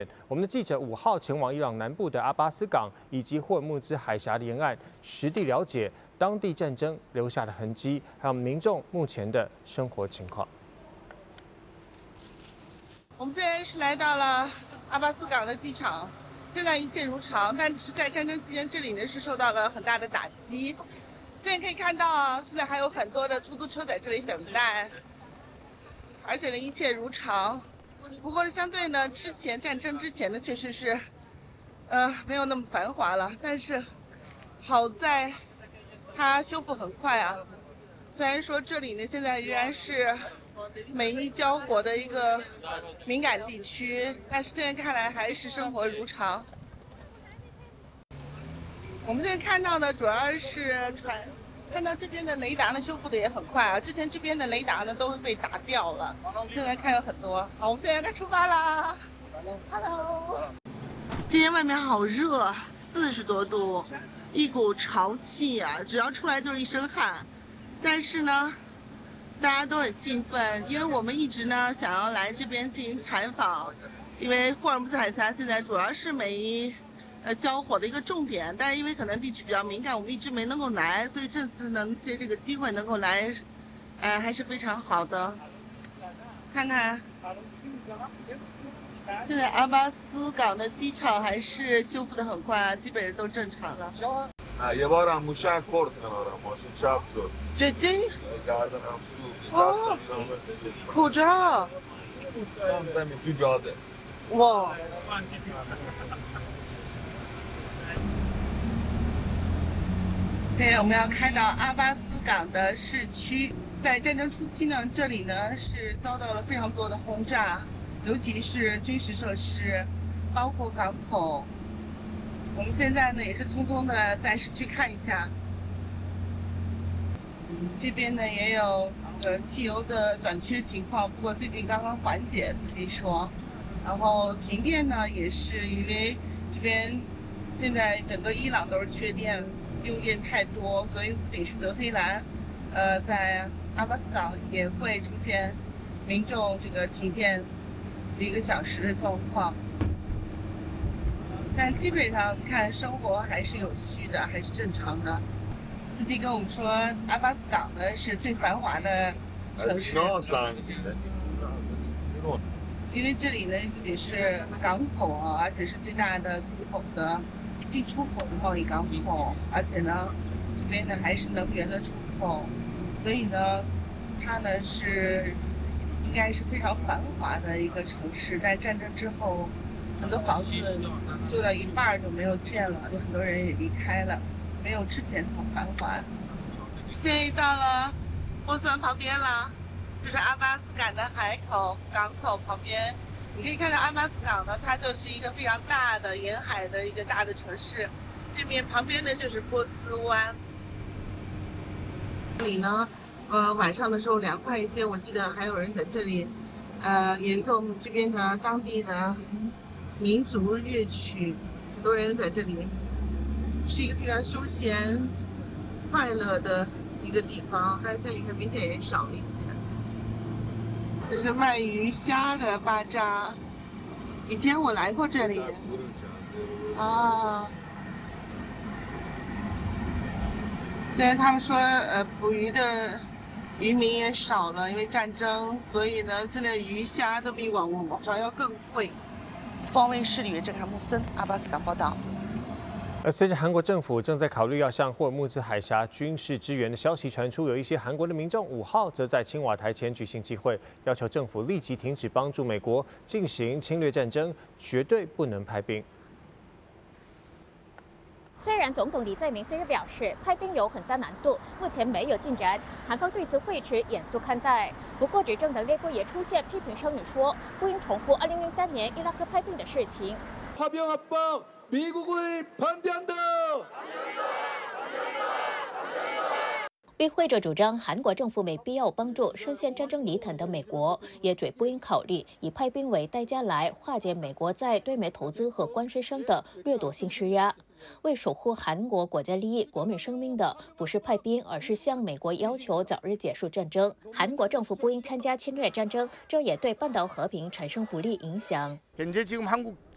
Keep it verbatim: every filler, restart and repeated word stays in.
我们的记者五号前往伊朗南部的阿巴斯港以及霍尔木兹海峡的沿岸，实地了解当地战争留下的痕迹，还有民众目前的生活情况。 我们现在是来到了阿巴斯港的机场，现在一切如常，但是在战争期间，这里呢是受到了很大的打击。现在可以看到啊，现在还有很多的出租车在这里等待，而且呢一切如常。 不过，相对呢，之前战争之前呢，确实是，呃，没有那么繁华了。但是，好在它修复很快啊。虽然说这里呢，现在仍然是美伊交火的一个敏感地区，但是现在看来还是生活如常。我们现在看到的主要是传。 看到这边的雷达呢，修复的也很快啊。之前这边的雷达呢都被打掉了，现在看有很多。好，我们现在该出发啦。Hello， 今天外面好热，四十多度，一股潮气啊，只要出来就是一身汗。但是呢，大家都很兴奋，因为我们一直呢想要来这边进行采访，因为霍尔木兹海峡现在主要是美伊。 呃，交火的一个重点，但是因为可能地区比较敏感，我们一直没能够来，所以这次能借这个机会能够来，呃，还是非常好的。看看，现在阿巴斯港的机场还是修复的很快，基本上都正常了。 یه بارم موشک خورد کنارم ماشین چپ شد جدی؟ گردنم سوخت آه کجا؟ سمتم تو جاده 哇！ 现在我们要开到阿巴斯港的市区。在战争初期呢，这里呢是遭到了非常多的轰炸，尤其是军事设施，包括港口。我们现在呢也是匆匆的在市区看一下。这边呢也有呃汽油的短缺情况，不过最近刚刚缓解，司机说。然后停电呢也是因为这边现在整个伊朗都是缺电。 用电太多，所以不仅是德黑兰，呃，在阿巴斯港也会出现民众这个停电几个小时的状况。但基本上看生活还是有序的，还是正常的。司机跟我们说，阿巴斯港呢是最繁华的城市，因为这里呢不仅是港口啊，而且是最大的进口的。 进出口的贸易港口，而且呢，这边呢还是能源的出口，所以呢，它呢是应该是非常繁华的一个城市。在战争之后，很多房子修到一半就没有见了，有很多人也离开了，没有之前那么繁华。现在到了波斯湾旁边了，就是阿巴斯港的海口港口旁边。 你可以看到阿巴斯港呢，它就是一个非常大的沿海的一个大的城市，这边旁边呢就是波斯湾。这里呢，呃，晚上的时候凉快一些，我记得还有人在这里，呃，演奏这边的当地的民族乐曲，很多人在这里，是一个非常休闲、快乐的一个地方。但是现在你看，明显人少了一些。 这是卖鱼虾的巴扎，以前我来过这里。啊，现在他们说，呃，捕鱼的渔民也少了，因为战争，所以呢，现在鱼虾都比往往常要更贵。方卫视里郑汉木森，阿巴斯港报道。 而随着韩国政府正在考虑要向霍尔木兹海峡军事支援的消息传出，有一些韩国的民众五号则在青瓦台前举行集会，要求政府立即停止帮助美国进行侵略战争，绝对不能派兵。 虽然总统李在明近日表示派兵有很大难度，目前没有进展，韩方对此会持严肃看待。不过，执政党内部也出现批评声音说，不应重复二零零三年伊拉克派兵的事情。 미국을 반대한다. 与会者主张，韩国政府没必要帮助深陷战争泥潭的美国，也绝不应考虑以派兵为代价来化解美国在对美投资和关税上的掠夺性施压。为守护韩国国家利益、国民生命的不是派兵，而是向美国要求早日结束战争。韩国政府不应参加侵略战争，这也对半岛和平产生不利影响。 현재 지금 한국